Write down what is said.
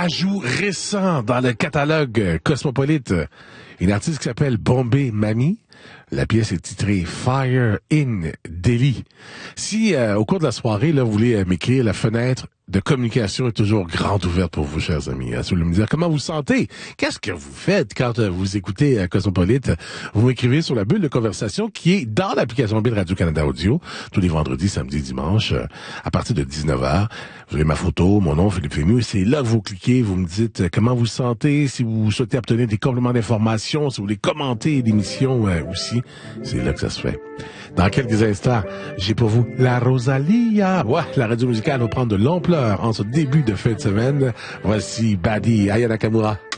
ajout récent dans le catalogue Cosmopolite. Une artiste qui s'appelle Bombay Mami. La pièce est titrée Fire in Delhi. Si au cours de la soirée, là, vous voulez m'écrire, la fenêtre de communication est toujours grande ouverte pour vous, chers amis. Si vous voulez me dire comment vous sentez, qu'est-ce que vous faites quand vous écoutez Cosmopolite, vous m'écrivez sur la bulle de conversation qui est dans l'application mobile Radio-Canada Audio, tous les vendredis, samedis, dimanches, à partir de 19h. Vous avez ma photo, mon nom, Philippe Fému, et c'est là que vous cliquez, vous me dites comment vous sentez, si vous souhaitez obtenir des compléments d'information, si vous voulez commenter l'émission aussi, c'est là que ça se fait. Dans quelques instants, j'ai pour vous la Rosalia. Ouais, la radio musicale va prendre de l'ampleur en ce début de fin de semaine. Voici Buddy, Aya Nakamura.